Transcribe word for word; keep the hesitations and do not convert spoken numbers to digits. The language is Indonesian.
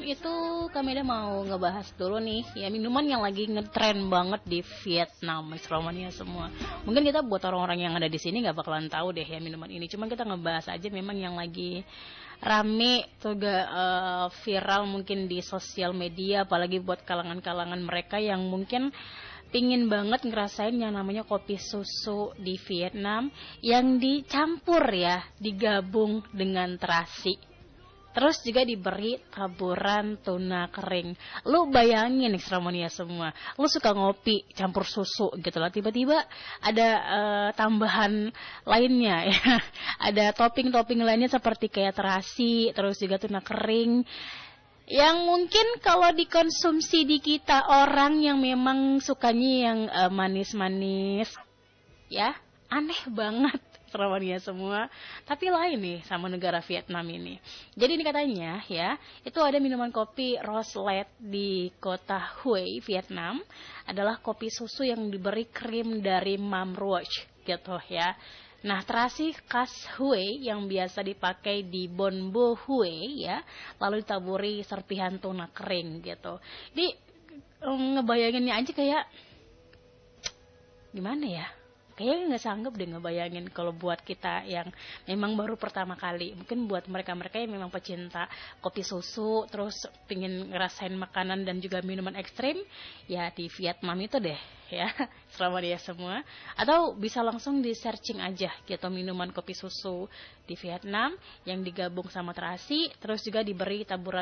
itu kami udah mau ngebahas dulu nih ya minuman yang lagi ngetren banget di Vietnam, Mix Romania semua. Mungkin kita buat orang-orang yang ada di sini nggak bakalan tahu deh ya minuman ini. Cuman kita ngebahas aja memang yang lagi rame juga uh, viral mungkin di sosial media, apalagi buat kalangan-kalangan mereka yang mungkin pingin banget ngerasain yang namanya kopi susu di Vietnam yang dicampur ya, digabung dengan terasi. Terus juga diberi taburan tuna kering. Lu bayangin nih Ramania semua. Lu suka ngopi campur susu gitu lah. Tiba-tiba ada uh, tambahan lainnya ya. Ada topping-topping lainnya seperti kayak terasi, terus juga tuna kering. Yang mungkin kalau dikonsumsi di kita orang yang memang sukanya yang uh, manis-manis ya, aneh banget Ramania semua, tapi lain nih sama negara Vietnam ini. Jadi ini katanya ya, itu ada minuman kopi Roslet di kota Hue, Vietnam, adalah kopi susu yang diberi krim dari Mam Roach gitu ya. Nah, terasi khas Hue yang biasa dipakai di Bon Bo Hue ya, lalu ditaburi serpihan tuna kering gitu. Di ngebayanginnya aja kayak gimana ya? Kayaknya nggak sanggup deh ngebayangin kalau buat kita yang memang baru pertama kali. Mungkin buat mereka-mereka yang memang pecinta kopi susu, terus pingin ngerasain makanan dan juga minuman ekstrim, ya di Vietnam itu deh ya, selama dia semua. Atau bisa langsung di searching aja gitu minuman kopi susu di Vietnam yang digabung sama terasi, terus juga diberi taburan